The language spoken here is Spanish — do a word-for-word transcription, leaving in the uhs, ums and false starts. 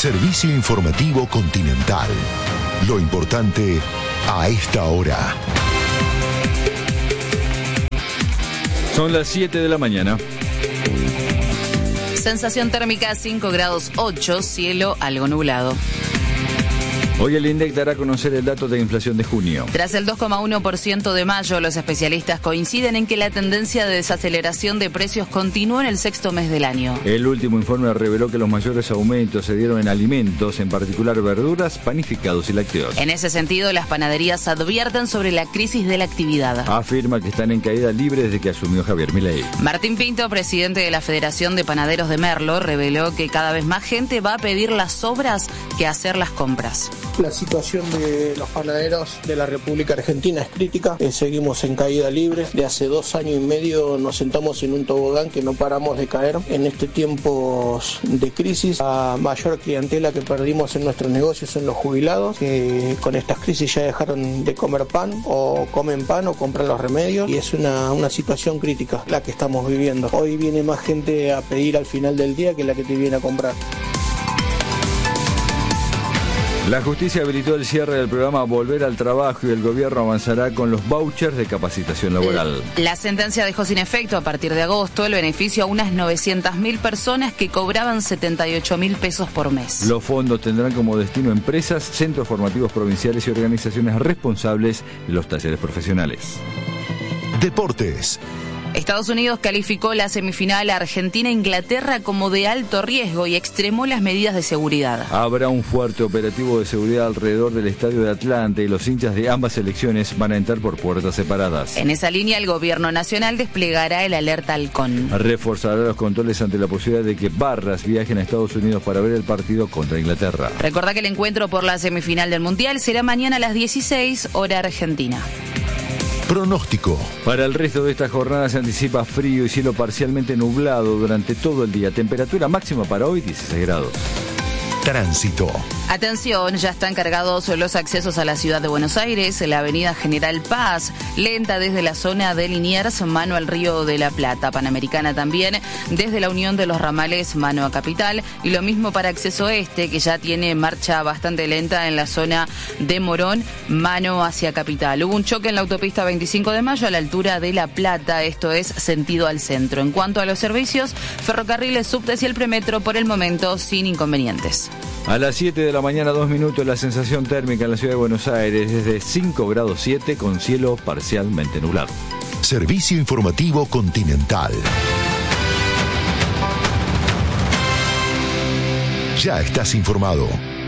Servicio informativo Continental. Lo importante a esta hora. Son las siete de la mañana. Sensación térmica cinco grados ocho, cielo algo nublado. Hoy el INDEC dará a conocer el dato de inflación de junio. Tras el dos coma uno por ciento de mayo, los especialistas coinciden en que la tendencia de desaceleración de precios continúa en el sexto mes del año. El último informe reveló que los mayores aumentos se dieron en alimentos, en particular verduras, panificados y lácteos. En ese sentido, las panaderías advierten sobre la crisis de la actividad. Afirma que están en caída libre desde que asumió Javier Milei. Martín Pinto, presidente de la Federación de Panaderos de Merlo, reveló que cada vez más gente va a pedir las obras que hacer las compras. La situación de los panaderos de la República Argentina es crítica, eh, seguimos en caída libre. De hace dos años y medio nos sentamos en un tobogán que no paramos de caer. En este tiempo de crisis, la mayor clientela que perdimos en nuestros negocios son los jubilados, que con estas crisis ya dejaron de comer pan, o comen pan o compran los remedios, y es una, una situación crítica la que estamos viviendo. Hoy viene más gente a pedir al final del día que la que te viene a comprar. La justicia habilitó el cierre del programa Volver al Trabajo y el gobierno avanzará con los vouchers de capacitación laboral. La sentencia dejó sin efecto a partir de agosto el beneficio a unas novecientas mil personas que cobraban setenta y ocho mil pesos por mes. Los fondos tendrán como destino empresas, centros formativos provinciales y organizaciones responsables de los talleres profesionales. Deportes. Estados Unidos calificó la semifinal Argentina-Inglaterra como de alto riesgo y extremó las medidas de seguridad. Habrá un fuerte operativo de seguridad alrededor del estadio de Atlanta y los hinchas de ambas selecciones van a entrar por puertas separadas. En esa línea, el gobierno nacional desplegará el alerta halcón. Reforzará los controles ante la posibilidad de que barras viajen a Estados Unidos para ver el partido contra Inglaterra. Recordá que el encuentro por la semifinal del Mundial será mañana a las dieciséis, hora argentina. Pronóstico. Para el resto de esta jornada se anticipa frío y cielo parcialmente nublado durante todo el día. Temperatura máxima para hoy dieciséis grados. Tránsito. Atención, ya están cargados los accesos a la ciudad de Buenos Aires, la avenida General Paz, lenta desde la zona de Liniers, mano al Río de la Plata, Panamericana también, desde la unión de los ramales, mano a Capital, y lo mismo para acceso este, que ya tiene marcha bastante lenta en la zona de Morón, mano hacia Capital. Hubo un choque en la autopista veinticinco de mayo a la altura de La Plata, esto es sentido al centro. En cuanto a los servicios, ferrocarriles, subtes y el premetro por el momento sin inconvenientes. A las siete de la mañana, dos minutos, la sensación térmica en la ciudad de Buenos Aires es de cinco grados siete con cielo parcialmente nublado. Servicio informativo Continental. Ya estás informado.